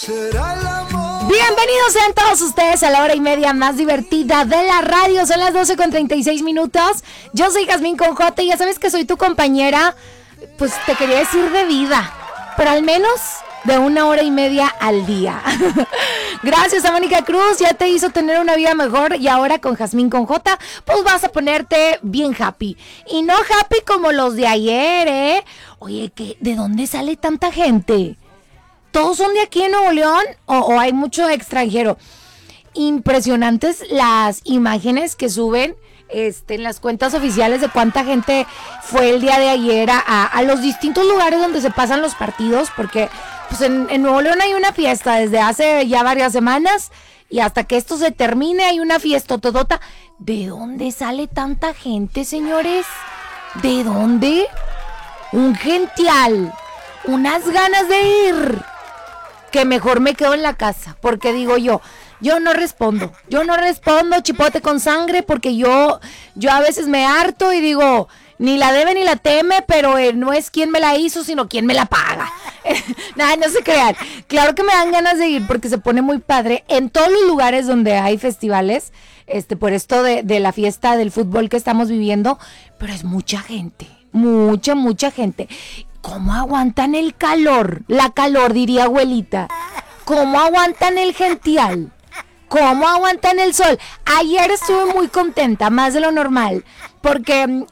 Bienvenidos sean todos ustedes a la hora y media más divertida de la radio. Son las 12:36. Yo soy Jazmín con J y ya sabes que soy tu compañera. Pues te quería decir de vida, pero al menos de 1 hora y media al día. Gracias a Mónica Cruz, ya te hizo tener una vida mejor. Y ahora con Jazmín con J, pues vas a ponerte bien happy. Y no happy como los de ayer, ¿eh? Oye, ¿de dónde sale tanta gente? ¿Todos son de aquí en Nuevo León o hay mucho extranjero? Impresionantes las imágenes que suben en las cuentas oficiales de cuánta gente fue el día de ayer a los distintos lugares donde se pasan los partidos, porque pues en Nuevo León hay una fiesta desde hace ya varias semanas y hasta que esto se termine hay una fiesta totota. ¿De dónde sale tanta gente, señores? ¿De dónde? Un gential, unas ganas de ir, que mejor me quedo en la casa, porque digo yo no respondo, chipote con sangre, porque yo a veces me harto y digo, ni la debe ni la teme, pero no es quien me la hizo, sino quien me la paga. Nada, no se crean, claro que me dan ganas de ir, porque se pone muy padre en todos los lugares donde hay festivales, por esto de la fiesta del fútbol que estamos viviendo, pero es mucha gente, mucha gente. ¿Cómo aguantan el calor? La calor, diría abuelita. ¿Cómo aguantan el gential? ¿Cómo aguantan el sol? Ayer estuve muy contenta, más de lo normal, porque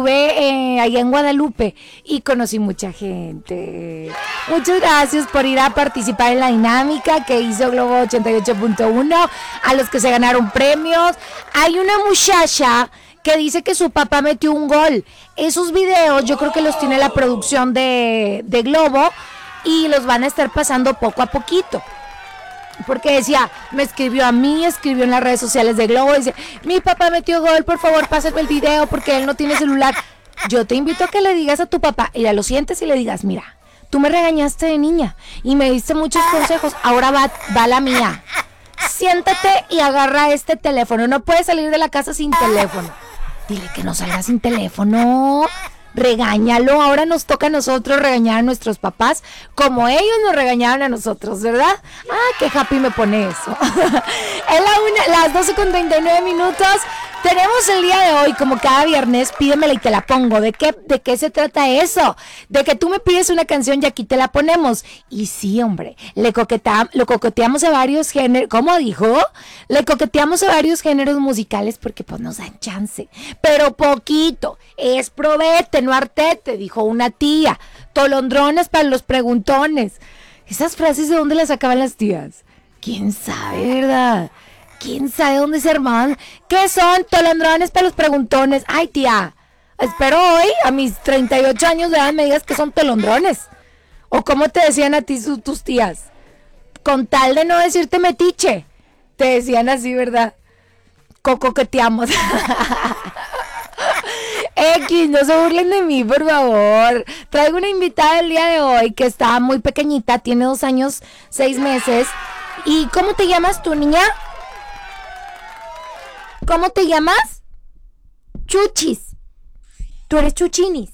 estuve allá en Guadalupe y conocí mucha gente. Muchas gracias por ir a participar en la dinámica que hizo Globo 88.1, a los que se ganaron premios. Hay una muchacha que dice que su papá metió un gol. Esos videos yo creo que los tiene la producción de Globo y los van a estar pasando poco a poquito. Porque decía, me escribió a mí, escribió en las redes sociales de Globo, dice, mi papá metió gol, por favor pásame el video porque él no tiene celular. Yo te invito a que le digas a tu papá, y lo sientes y le digas, mira, tú me regañaste de niña y me diste muchos consejos, ahora va la mía. Siéntate y agarra este teléfono, no puedes salir de la casa sin teléfono. Dile que no salga sin teléfono, regáñalo, ahora nos toca a nosotros regañar a nuestros papás como ellos nos regañaron a nosotros, ¿verdad? Ah, qué happy me pone eso. Es las 12:39. Tenemos el día de hoy, como cada viernes, pídemela y te la pongo. ¿De qué se trata eso? De que tú me pides una canción y aquí te la ponemos. Y sí, hombre, lo coqueteamos a varios géneros. ¿Cómo dijo? Le coqueteamos a varios géneros musicales porque pues nos dan chance. Pero poquito. Es probete, no artete, dijo una tía. Tolondrones para los preguntones. Esas frases, ¿de dónde las sacaban las tías? ¿Quién sabe, verdad? ¿Quién sabe dónde se armaban? ¿Qué son tolondrones para los preguntones? Ay, tía, espero hoy, a mis 38 años de edad, me digas que son tolondrones. ¿O cómo te decían a ti tus tías? Con tal de no decirte metiche, te decían así, ¿verdad? Coqueteamos. X, no se burlen de mí, por favor. Traigo una invitada el día de hoy que está muy pequeñita, tiene 2 años, 6 meses. ¿Y cómo te llamas tú, niña? ¿Cómo te llamas? Chuchis. Tú eres Chuchinis.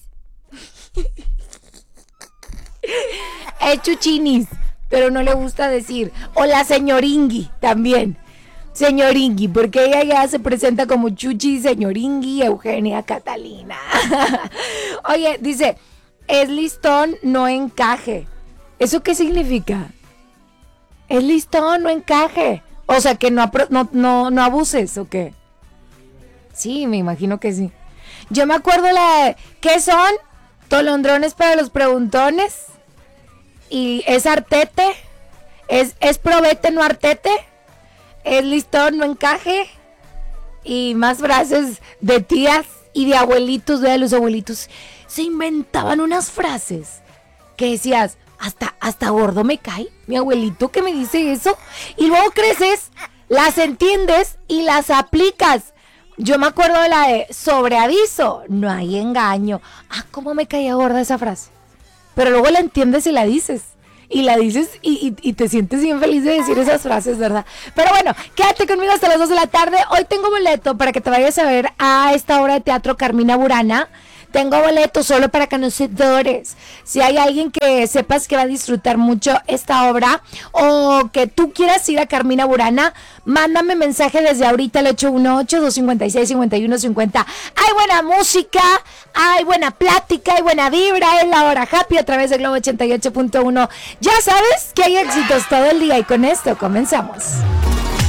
Es Chuchinis, pero no le gusta decir. O la señoringui también. Señoringui, porque ella ya se presenta como Chuchi, señoringui, Eugenia Catalina. Oye, dice, es listón, no encaje. ¿Eso qué significa? Es listón, no encaje. O sea, que no abuses, ¿o qué? Sí, me imagino que sí. Yo me acuerdo ¿qué son? Tolondrones para los preguntones. Y es artete. Es probete, no artete. Es listón, no encaje. Y más frases de tías y de abuelitos, de los abuelitos. Se inventaban unas frases que decías, hasta gordo me cae mi abuelito que me dice eso. Y luego creces, las entiendes y las aplicas. Yo me acuerdo de la de sobreaviso, no hay engaño. Ah, cómo me caía gorda esa frase. Pero luego la entiendes y la dices. Y te sientes bien feliz de decir esas frases, ¿verdad? Pero bueno, quédate conmigo hasta las 2 de la tarde. Hoy tengo boleto para que te vayas a ver a esta obra de teatro Carmina Burana. tengo boletos solo para conocedores. Si hay alguien que sepas que va a disfrutar mucho esta obra o que tú quieras ir a Carmina Burana, mándame mensaje desde ahorita al 818-256-5150. Hay buena música, hay buena plática, hay buena vibra, es la hora happy a través de Globo 88.1. Ya sabes que hay éxitos todo el día y con esto comenzamos.